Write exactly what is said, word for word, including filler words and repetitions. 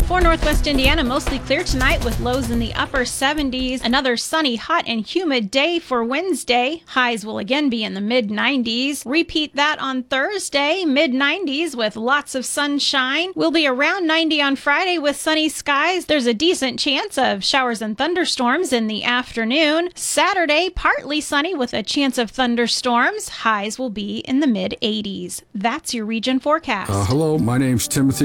For Northwest Indiana, mostly clear tonight with lows in the upper seventies. Another sunny, hot, and humid day for Wednesday. Highs will again be in the mid nineties. Repeat that on Thursday, mid nineties with lots of sunshine. We'll be around ninety on Friday with sunny skies. There's a decent chance of showers and thunderstorms in the afternoon. Saturday, partly sunny with a chance of thunderstorms. Highs will be in the mid eighties. That's your region forecast. Uh, hello, my name's Timothy.